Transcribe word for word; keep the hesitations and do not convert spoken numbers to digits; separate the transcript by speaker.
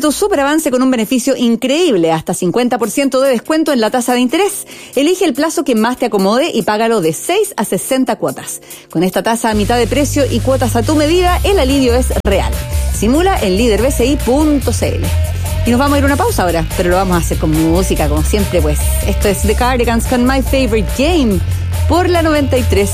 Speaker 1: tu superavance con un beneficio increíble, hasta cincuenta por ciento de descuento en la tasa de interés. Elige el plazo que más te acomode y págalo de seis a sesenta cuotas. Con esta tasa a mitad de precio y cuotas a tu medida, el alivio es real. Simula en líder b c i punto c l. Y nos vamos a ir a una pausa ahora, pero lo vamos a hacer con música, como siempre, pues. Esto es The Cardigans con My Favorite Game por la noventa y tres